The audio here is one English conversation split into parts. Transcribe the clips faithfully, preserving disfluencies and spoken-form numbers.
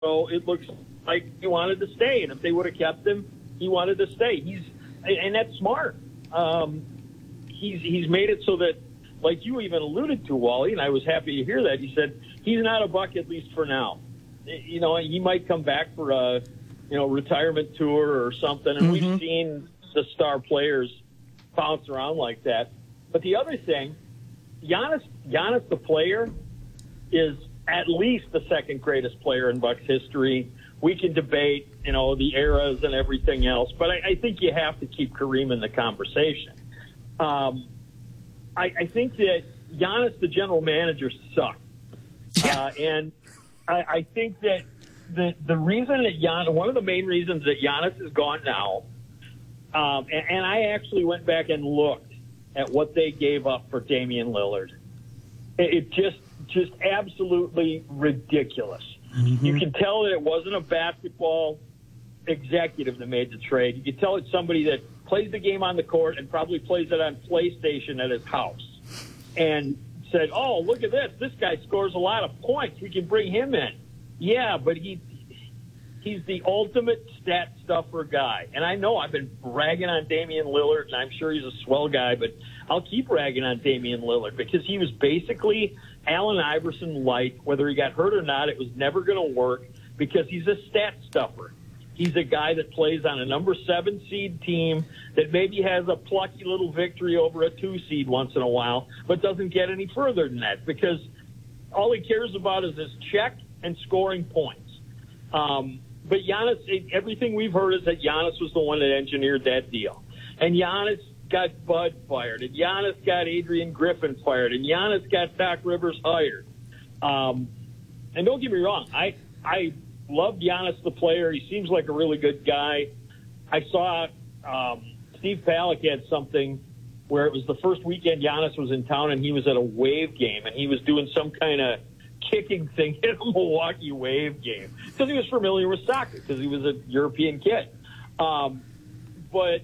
So it looks like he wanted to stay, and if they would have kept him, he wanted to stay. He's and that's smart. Um, he's he's made it so that, like you even alluded to, Wally, and I was happy to hear that. He said he's not a Buck, at least for now. You know, he might come back for a you know retirement tour or something, and mm-hmm. we've seen the star players bounce around like that. But the other thing, Giannis, Giannis the player is at least the second greatest player in Bucks history. We can debate, you know, the eras and everything else, but I, I think you have to keep Kareem in the conversation. Um, I, I think that Giannis, the general manager, sucked. Yeah. Uh, and I, I think that the the reason that Giannis, one of the main reasons that Giannis is gone now, um, and, and I actually went back and looked at what they gave up for Damian Lillard. It, it just just absolutely ridiculous. Mm-hmm. You can tell that it wasn't a basketball executive that made the trade. You can tell it's somebody that plays the game on the court and probably plays it on PlayStation at his house and said, oh, look at this. This guy scores a lot of points. We can bring him in. Yeah, but he he's the ultimate stat stuffer guy. And I know I've been ragging on Damian Lillard, and I'm sure he's a swell guy, but I'll keep ragging on Damian Lillard because he was basically Allen Iverson-like. Whether he got hurt or not, it was never going to work because he's a stat stuffer. He's a guy that plays on a number seven seed team that maybe has a plucky little victory over a two seed once in a while, but doesn't get any further than that because all he cares about is his check and scoring points. Um, but Giannis, everything we've heard is that Giannis was the one that engineered that deal. And Giannis got Bud fired, and Giannis got Adrian Griffin fired, and Giannis got Doc Rivers hired. Um, and don't get me wrong, I I love Giannis the player. He seems like a really good guy. I saw um, Steve Palick had something where it was the first weekend Giannis was in town, and he was at a Wave game, and he was doing some kind of kicking thing in a Milwaukee Wave game because he was familiar with soccer because he was a European kid. Um, but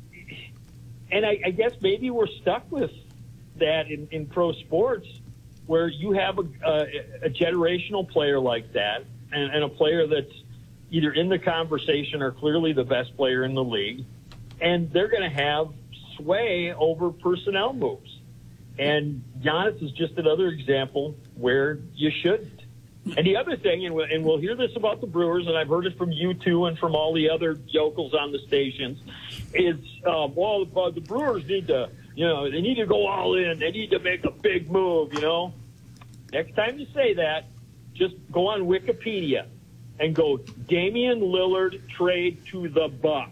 And I, I guess maybe we're stuck with that in, in pro sports where you have a, a, a generational player like that and, and a player that's either in the conversation or clearly the best player in the league, and they're going to have sway over personnel moves. And Giannis is just another example where you shouldn't. And the other thing, and we'll, and we'll hear this about the Brewers, and I've heard it from you two and from all the other yokels on the stations, is, uh, well, uh, the Brewers need to, you know, they need to go all in. They need to make a big move, you know. Next time you say that, just go on Wikipedia and go, Damian Lillard trade to the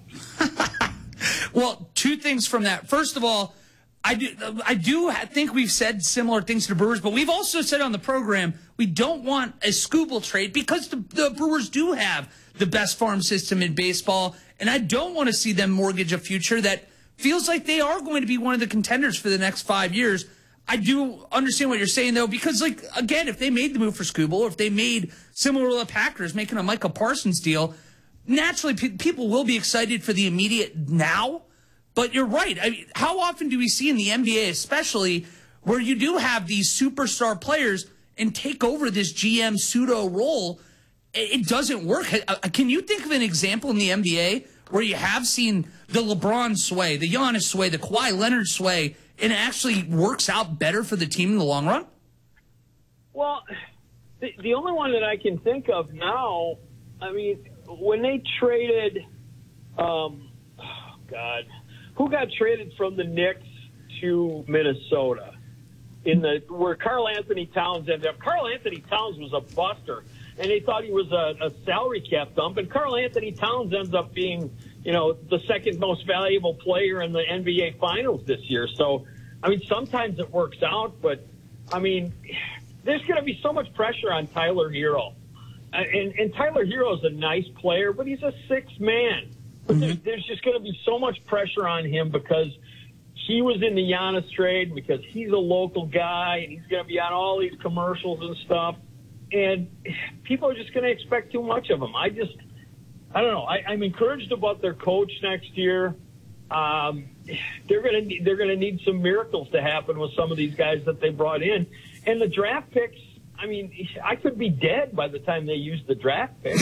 Bucks. Well, two things from that. First of all, I do, I do think we've said similar things to the Brewers, but we've also said on the program we don't want a Skubal trade because the, the Brewers do have the best farm system in baseball, and I don't want to see them mortgage a future that feels like they are going to be one of the contenders for the next five years. I do understand what you're saying, though, because, like, again, if they made the move for Skubal, or if they made similar to the Packers, making a Micah Parsons deal, naturally pe- people will be excited for the immediate now. But you're right. I mean, how often do we see in the N B A especially where you do have these superstar players and take over this G M pseudo role? It doesn't work. Can you think of an example in the N B A where you have seen the LeBron sway, the Giannis sway, the Kawhi Leonard sway, and it actually works out better for the team in the long run? Well, the, the only one that I can think of now, I mean, when they traded, um, oh God, who got traded from the Knicks to Minnesota in the where Karl Anthony Towns ended up? Karl Anthony Towns was a buster, and they thought he was a, a salary cap dump. And Karl Anthony Towns ends up being, you know, the second most valuable player in the N B A Finals this year. So, I mean, sometimes it works out, but I mean, there's going to be so much pressure on Tyler Hero, and, and Tyler Hero's a nice player, but he's a sixth man. But there's, there's just going to be so much pressure on him because he was in the Giannis trade, because he's a local guy, and he's going to be on all these commercials and stuff. And people are just going to expect too much of him. I just, I don't know. I, I'm encouraged about their coach next year. Um, they're going to they're going to need some miracles to happen with some of these guys that they brought in. And the draft picks, I mean, I could be dead by the time they use the draft pick.